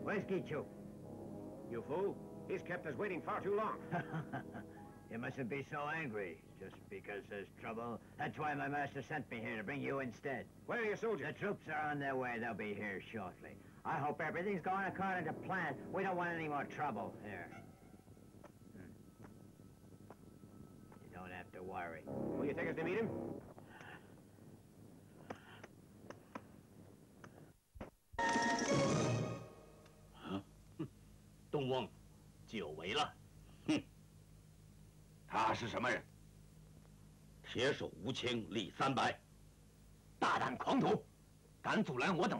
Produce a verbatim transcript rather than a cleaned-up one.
Where's Gichu? You fool. He's kept us waiting far too long. You mustn't be so angry. Just because there's trouble. That's why my master sent me here, to bring you instead. Where are your soldiers? The troops are on their way. They'll be here shortly. I hope everything's going according to plan. We don't want any more trouble here. Hmm. You don't have to worry. Will you take us to meet him? 东翁，久违了。 哼，他是什么人？铁手无情，力三百， 大胆狂徒，敢阻拦我等